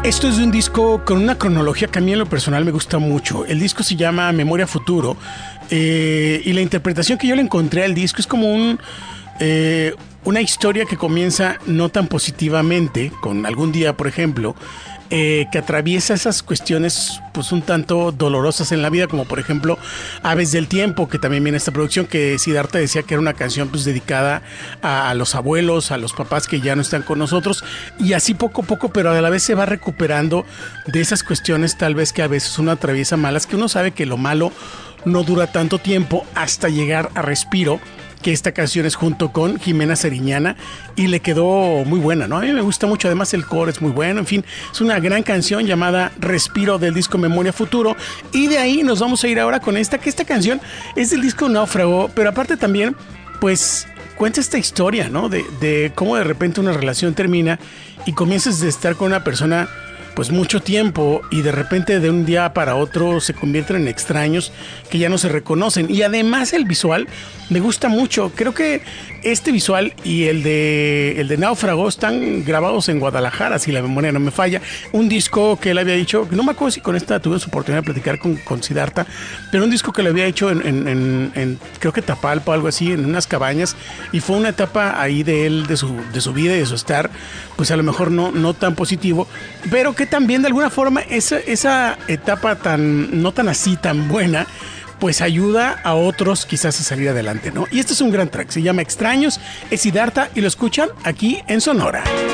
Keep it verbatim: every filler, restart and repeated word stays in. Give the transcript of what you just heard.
Esto es de un disco con una cronología que a mí en lo personal me gusta mucho. El disco se llama Memoria Futuro eh, y la interpretación que yo le encontré al disco es como un... Eh, una historia que comienza no tan positivamente, con Algún Día, por ejemplo, eh, que atraviesa esas cuestiones pues un tanto dolorosas en la vida, como por ejemplo Aves del Tiempo, que también viene esta producción, que Siddhartha decía que era una canción pues dedicada a, a los abuelos, a los papás que ya no están con nosotros, y así poco a poco, pero a la vez se va recuperando de esas cuestiones tal vez que a veces uno atraviesa malas, que uno sabe que lo malo no dura tanto tiempo hasta llegar a Respiro, que esta canción es junto con Jimena Sariñana y le quedó muy buena, ¿no? A mí me gusta mucho, además el coro es muy bueno, en fin, es una gran canción llamada Respiro del disco Memoria Futuro, y de ahí nos vamos a ir ahora con esta, que esta canción es del disco Náufrago, pero aparte también, pues, cuenta esta historia, ¿no? De, de cómo de repente una relación termina y comienzas a estar con una persona pues mucho tiempo y de repente de un día para otro se convierten en extraños que ya no se reconocen. Y además el visual me gusta mucho. Creo que este visual y el de el de Náufrago están grabados en Guadalajara, si la memoria no me falla. Un disco que él había dicho, no me acuerdo si con esta tuve su oportunidad de platicar con, con Siddhartha, pero un disco que le había hecho en, en, en, en creo que Tapalpa o algo así, en unas cabañas, y fue una etapa ahí de él, de su, de su vida y de su estar, pues a lo mejor no, no tan positivo, pero que también de alguna forma esa, esa etapa tan no tan así, tan buena, pues ayuda a otros quizás a salir adelante, ¿no? Y este es un gran track, se llama Extraños, es Siddhartha y lo escuchan aquí en Sonora.